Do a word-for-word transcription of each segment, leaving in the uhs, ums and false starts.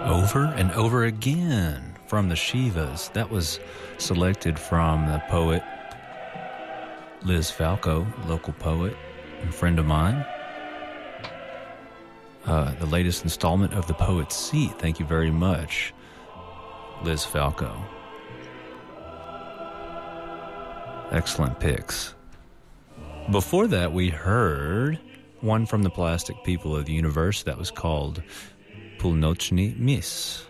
Over and Over Again from the Shivas. That was selected from the poet Liz Falco, local poet and friend of mine. Uh, the latest installment of The Poet's Seat. Thank you very much, Liz Falco. Excellent picks. Before that, we heard one from the Plastic People of the Universe that was called Pulnochny Miss.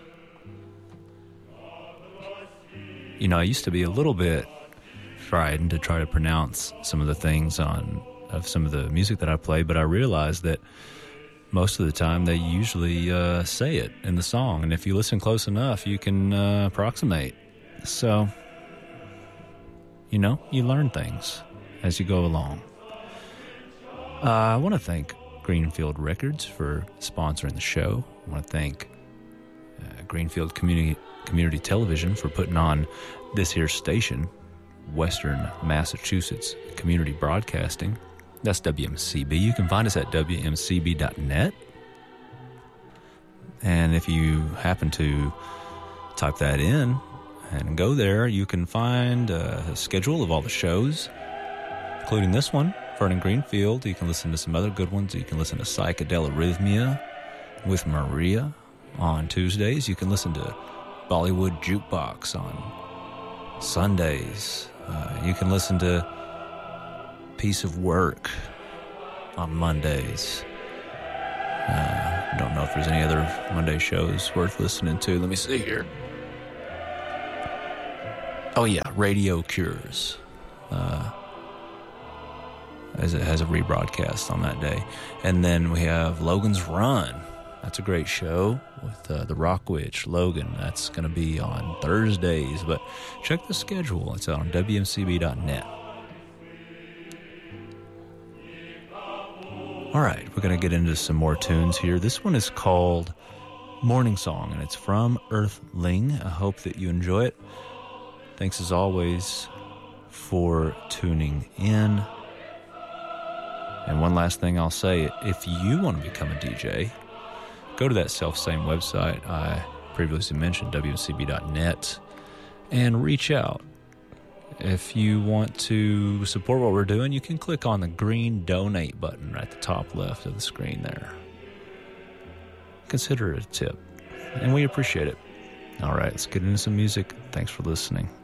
You know, I used to be a little bit frightened to try to pronounce some of the things on of some of the music that I play, but I realized that most of the time they usually uh, say it in the song, and if you listen close enough, you can uh, approximate. So, you know, you learn things as you go along. Uh, I want to thank Greenfield Records for sponsoring the show. I want to thank uh, Greenfield Community Community Television for putting on this here station, Western Massachusetts Community Broadcasting. That's W M C B. You can find us at W M C B dot net. And if you happen to type that in and go there, you can find a schedule of all the shows, including this one, Vernon Greenfield. You can listen to some other good ones. You can listen to Psychedelic Rhythmia with Maria on Tuesdays. You can listen to Bollywood Jukebox on Sundays. Uh, you can listen to Piece of Work on Mondays. Uh, I don't know if there's any other Monday shows worth listening to. Let me see here. Oh yeah, Radio Cures. Uh, as it has a rebroadcast on that day. And then we have Logan's Run. That's a great show with uh, the Rock Witch, Logan. That's going to be on Thursdays. But check the schedule. It's on W M C B dot net. All right, we're going to get into some more tunes here. This one is called Morning Song, and it's from Earthling. I hope that you enjoy it. Thanks as always for tuning in. And one last thing I'll say, if you want to become a D J, go to that self-same website I previously mentioned, W M C B dot net, and reach out. If you want to support what we're doing, you can click on the green donate button right at the top left of the screen there. Consider it a tip, and we appreciate it. All right, let's get into some music. Thanks for listening.